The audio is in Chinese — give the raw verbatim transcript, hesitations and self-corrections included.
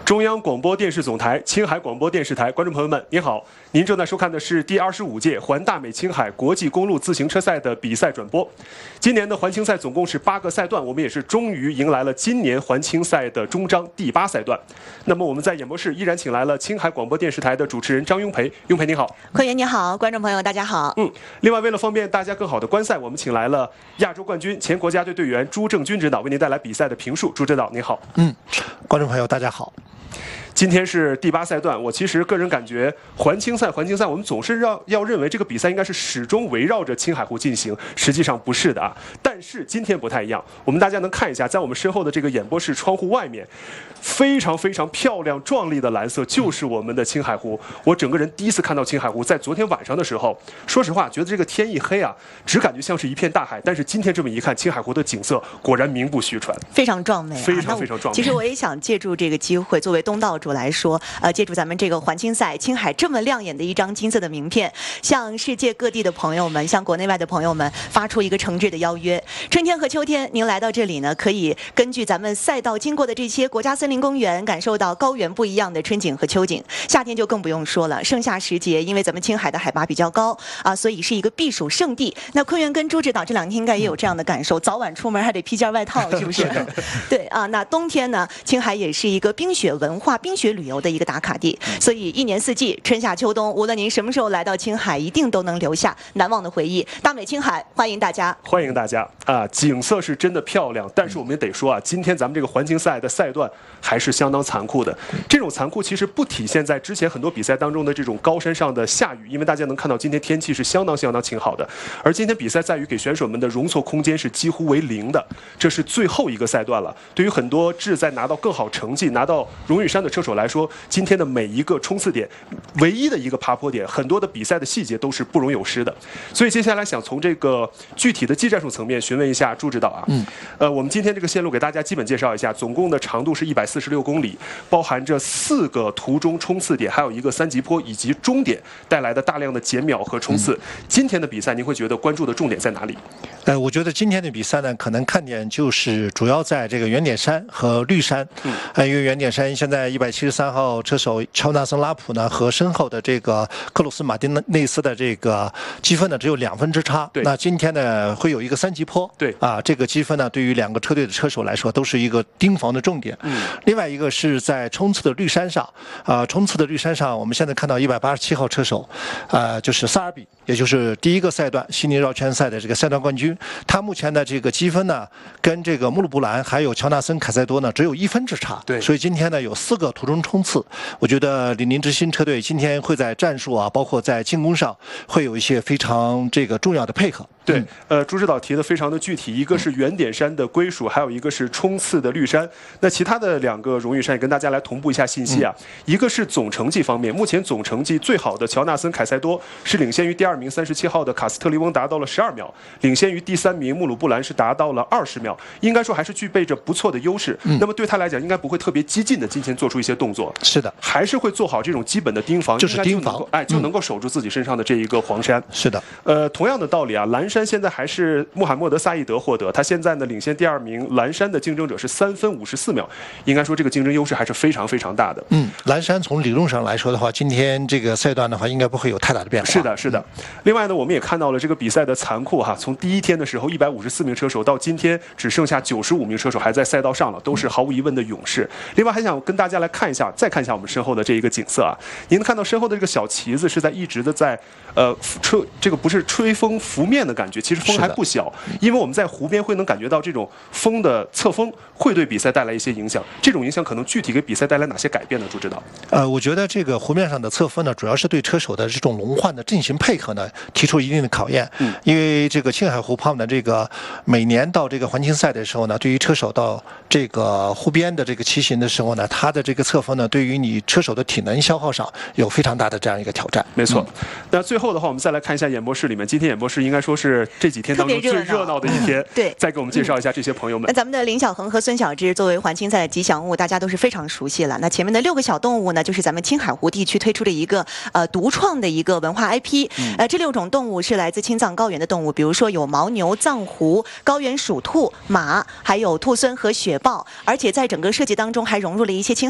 中央广播电视总台、青海广播电视台观众朋友们，您好！您正在收看的是第二十五届环大美青海国际公路自行车赛的比赛转播。今年的环青赛总共是八个赛段，我们也是终于迎来了今年环青赛的终章第八赛段。那么我们在演播室依然请来了青海广播电视台的主持人张雍培，雍培你好。 坤源你好，观众朋友大家好。 嗯，另外为了方便大家更好的观赛，我们请来了亚洲冠军、前国家队队员朱正军指导，为您带来比赛的评述。朱指导您好。 嗯，观众朋友大家好。 今天是第八赛段，我其实个人感觉环青赛，环青赛我们总是要要认为这个比赛应该是始终围绕着青海湖进行，实际上不是的啊。但是今天不太一样，我们大家能看一下，在我们身后的这个演播室窗户外面，非常非常漂亮壮丽的蓝色就是我们的青海湖。我整个人第一次看到青海湖，在昨天晚上的时候，说实话觉得这个天一黑啊，只感觉像是一片大海。但是今天这么一看，青海湖的景色果然名不虚传， 非常壮美、啊， 非常非常壮美。 其实我也想借助这个机会，作为东道主来说，呃，借助咱们这个环青赛，青海这么亮眼的一张金色的名片，向世界各地的朋友们，向国内外的朋友们发出一个诚挚的邀约。春天和秋天，您来到这里呢，可以根据咱们赛道经过的这些国家森林公园，感受到高原不一样的春景和秋景。夏天就更不用说了，盛夏时节，因为咱们青海的海拔比较高啊，所以是一个避暑胜地。那坤源跟朱指导这两天应该也有这样的感受，早晚出门还得披件外套，是不是？对啊，那冬天呢，青海也是一个冰雪文化、冰雪旅游的一个打卡地，所以一年四季，春夏秋冬，无论您什么时候来到青海，一定都能留下难忘的回忆。大美青海，欢迎大家！ 欢迎大家啊！景色是真的漂亮，但是我们也得说啊，今天咱们这个环青赛的赛段还是相当残酷的。这种残酷其实不体现在之前很多比赛当中的这种高山上的下雨，因为大家能看到今天天气是相当相当晴好的。而今天比赛在于给选手们的容错空间是几乎为零的，这是最后一个赛段了。对于很多志在拿到更好成绩、拿到荣誉衫的车手来说，今天的每一个冲刺点，唯一的一个爬坡点，很多的比赛的细节都是不容有失的。所以接下来想从这个具体的技战术层面询问一下朱指导啊。嗯。呃，我们今天这个线路给大家基本介绍一下，总共的长度是一百四十六公里，包含着四个途中冲刺点，还有一个三级坡以及终点带来的大量的减秒和冲刺。嗯、今天的比赛，您会觉得关注的重点在哪里？ 呃，我觉得今天的比赛呢，可能看点就是主要在这个圆点山和绿山。嗯。呃，因为圆点山现在一百七十三号车手乔纳森拉普呢和身后的这个克鲁斯马丁内斯的这个积分呢只有两分之差。对。那今天呢会有一个三级坡。对。啊，这个积分呢对于两个车队的车手来说都是一个盯防的重点。嗯。另外一个是在冲刺的绿山上，啊、呃，冲刺的绿山上，我们现在看到一百八十七号车手，呃，就是萨尔比，也就是第一个赛段悉尼绕圈赛的这个赛段冠军，他目前的这个积分呢跟这个穆鲁布兰还有乔纳森凯塞多呢只有一分之差。对。所以今天呢有四个途中冲刺，我觉得李宁之星车队今天会在战术啊，包括在进攻上会有一些非常这个重要的配合。 对，呃，朱指导提的非常的具体，一个是圆点山的归属，还有一个是冲刺的绿山。那其他的两个荣誉山也跟大家来同步一下信息啊。嗯、一个是总成绩方面，目前总成绩最好的乔纳森凯塞多是领先于第二名三十七号的卡斯特利翁达到了十二秒，领先于第三名穆鲁布兰是达到了二十秒，应该说还是具备着不错的优势。嗯、那么对他来讲，应该不会特别激进的今天做出一些动作。是的，还是会做好这种基本的盯防， 就是盯防， 哎，就能够守住自己身上的这一个黄山。 是的， 呃，同样的道理啊，蓝山现在还是穆罕默德·萨义德获得，他现在呢领先第二名蓝山的竞争者是三分五十四秒，应该说这个竞争优势还是非常非常大的。 嗯，蓝山从理论上来说的话，今天这个赛段的话应该不会有太大的变化。 是的，是的。另外呢，我们也看到了这个比赛的残酷哈，从第一天的时候一百五十四名车手到今天只剩下九十五名车手还在赛道上了，都是毫无疑问的勇士。另外还想跟大家来看一下，再看一下我们身后的这一个景色啊，您能看到身后的这个小旗子是在一直的在呃吹，这个不是吹风拂面的感觉，其实风还不小。因为我们在湖边会能感觉到这种风的侧风会对比赛带来一些影响，这种影响可能具体给比赛带来哪些改变呢？朱指导？ 呃，我觉得这个湖面上的侧风呢，主要是对车手的这种轮换的阵型配合呢提出一定的考验。嗯，因为这个青海湖畔的这个每年到这个环青赛的时候呢，对于车手到这个湖边的这个骑行的时候呢，它的这个侧风呢，对于你车手的体能消耗上有非常大的这样一个挑战。 没错。嗯、那最后的话，我们再来看一下演播室里面，今天演播室应该说是这几天当中最热闹的一天。对，再给我们介绍一下这些朋友们。 那咱们的林小恒和孙晓芝作为环青赛的吉祥物，大家都是非常熟悉了。那前面的六个小动物呢，就是咱们青海湖地区推出的一个呃独创的一个文化 I P。呃，这六种动物是来自青藏高原的动物，比如说有牦牛、藏狐、高原鼠兔、马，还有兔狲和雪豹。而且在整个设计当中还融入了一些青